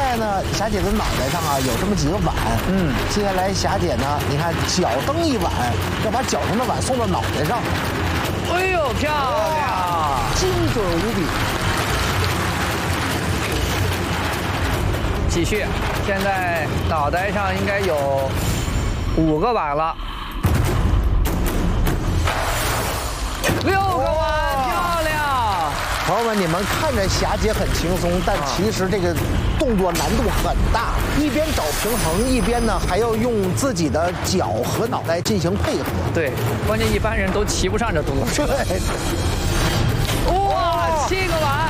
在呢，霞姐的脑袋上啊有这么几个碗，接下来霞姐呢，你看脚蹬一碗，要把脚上的碗送到脑袋上， 哎呦，漂亮， 精准无比。 继续，现在脑袋上应该有5个碗了，6个碗，漂亮！ 朋友们，你们看着霞姐很轻松，但其实这个动作难度很大，一边找平衡，一边呢还要用自己的脚和脑袋进行配合。 对，关键一般人都骑不上这独轮车。 对， 哇，7个碗！